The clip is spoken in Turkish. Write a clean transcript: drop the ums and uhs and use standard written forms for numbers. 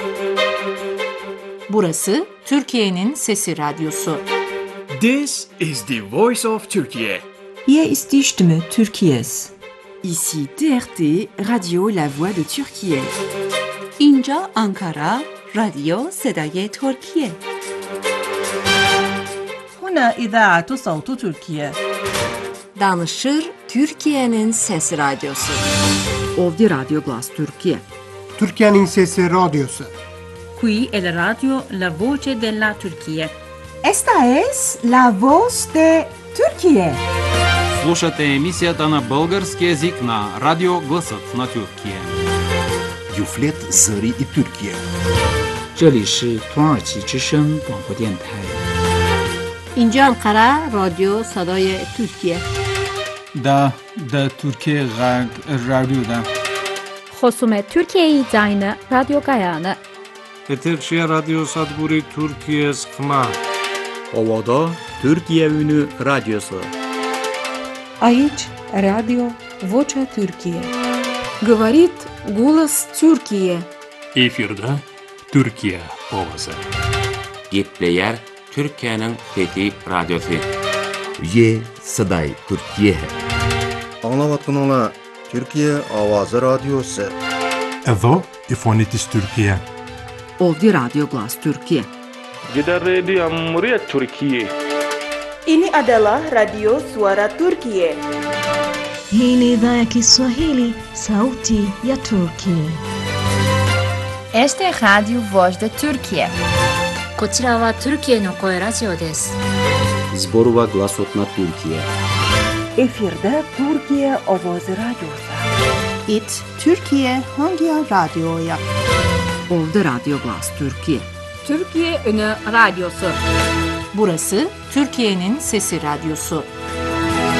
Burası Türkiye'nin Sesi Radyosu. This is the voice of Turkey. Hier ist die Stimme Türkiye's. Ici TRT, Radio La Voix de Türkiye. اینجا آنکارا، رادیو صدای ترکیه. هنا إذاعة صوت تركيا. Danışır Türkiye'nin Sesi Radyosu. Ovdje Radio Glas Türkiye. Türkiye'nin Sesi Radyosu. Qui è la radio La Voce della Turchia. Esta es la voz de Türkiye. Слушате емисията на български език на Радио Гласът на Türkiye. Юфлет Зări и Türkiye. 这里是土耳其之声广播电台。 اینجا انقره رادیو صدای ترکیه. دا Türkiye Radyo'da. خصوم ترکیه زاین رادیو گایانه. Eterşehir Radyo Sadburi Türkiye Sıkma. Ovada Türkiye Ünü Radyosu. Aici Radio Vocea Türkiye. Говорит голос Türkiye. Efirde Türkiye ovası. Gepleyer Türkiye'nin Fethi Radyosu. Ye Saday Türkiye. Anlavatın Türkiye Avazı Radyosu. Evo İfonitis Türkiye. Ovdje Radio Glas Türkiye. Gidan Radio Murya Türkiye. Ini adalah Radio Suara Turkiye. Hii ni idhaa ya Kiswahili, Sauti ya Turkiye. Este es Radio Voz de Turkiye. こちらはトルキエの声ラジオです。 Zborova Glasot na Türkiye. Efirde Türkiye Avazı Radyosu. It Türkiye hangi radyoya? Ovdje Radio Glas Türkiye. Türkiye Ünü Radyosu. Burası Türkiye'nin Sesi Radyosu.